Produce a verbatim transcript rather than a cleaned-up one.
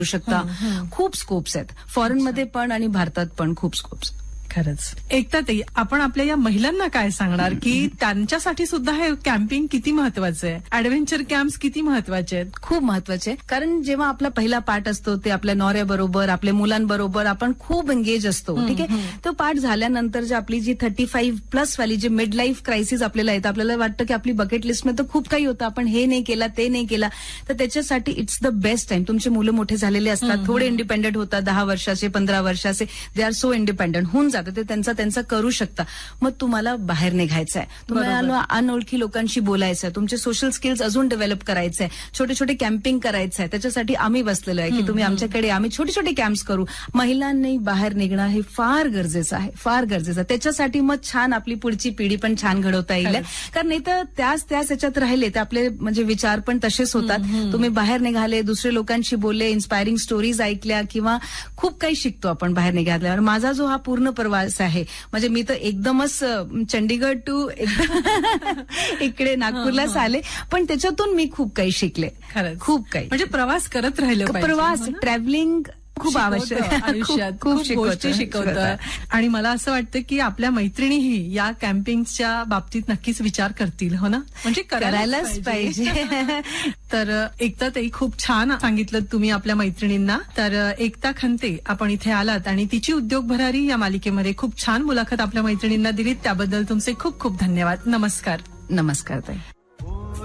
शकता. खूप स्कोप्स आहेत फॉरेनमध्ये पण आणि भारतात पण खूप स्कोप्स. खरंच. एकता ताई, आपण आपल्या या महिलांना काय सांगणार की त्यांच्यासाठी सुद्धा हे कॅम्पिंग किती महत्वाचं आहे, ऍडव्हेंचर कॅम्प्स किती महत्वाचे आहेत? खूप महत्वाचे, कारण जेव्हा आपला पहिला पाठ असतो ते आपल्या नवऱ्याबरोबर आपल्या मुलांबरोबर आपण खूप एंगेज असतो. ठीक आहे. तो पाठ झाल्यानंतर जे आपली जी थर्टी फाईव्ह प्लस वाली जी मिड लाईफ क्रायसिस आपल्याला येतं, आपल्याला वाटतं की आपली बकेट लिस्टमध्ये तर खूप काही होतं, आपण हे नाही केला ते नाही केला, तर त्याच्यासाठी इट्स द बेस्ट टाइम. तुमचे मुलं मोठे झालेले असतात, थोडे इंडिपेंडेंट होतात, दहा वर्षाचे पंधरा वर्षाचे, दे आर सो इंडिपेंडेंट होऊन जातात, ते त्यांचा त्यांचा करू शकता. मग तुम्हाला बाहेर निघायचं आहे, तुम्हाला अनोळखी लोकांशी बोलायचं आहे, तुमचे सोशल स्किल्स अजून डेव्हलप करायचे आहे, छोटे छोटे कॅम्पिंग करायचं आहे. त्याच्यासाठी आम्ही बसलेलो आहे की तुम्ही आमच्याकडे, आम्ही छोटे छोटे कॅम्प्स करू. महिलांनी बाहेर निघणं हे फार गरजेचं आहे, फार गरजेचं आहे. त्याच्यासाठी मग छान आपली पुढची पिढी पण छान घडवता येईल. कारण नाही तर त्याच त्याच याच्यात राहिले ते आपले म्हणजे विचार पण तसेच होतात. तुम्ही बाहेर निघाले, दुसरे लोकांशी बोलले, इन्स्पायरिंग स्टोरीज ऐकल्या किंवा खूप काही शिकतो आपण बाहेर निघाल्यावर. माझा जो हा पूर्ण प्रवास आहे म्हणजे मी तर एकदमच चंडीगड टू इकडे नागपूरलाच आले, पण त्याच्यातून मी खूप काही शिकले. खरंच खूप काही म्हणजे प्रवास करत राहिलं पाहिजे. प्रवास ट्रॅव्हलिंग खूप आवश्यक आयुष्यात, खूप गोष्टी शिकवतं. आणि मला असं वाटतं की आपल्या मैत्रिणीही या कॅम्पिंगच्या बाबतीत नक्कीच विचार करतील, हो ना? म्हणजे करायलाच पाहिजे. तर एकता ताई, खूप छान सांगितलं तुम्ही आपल्या मैत्रिणींना. तर एकता खंते आपण इथे आलात आणि तिची उद्योग भरारी या मालिकेमध्ये खूप छान मुलाखत आपल्या मैत्रिणींना दिलीत, त्याबद्दल तुमचे खूप खूप धन्यवाद. नमस्कार. नमस्कार ताई.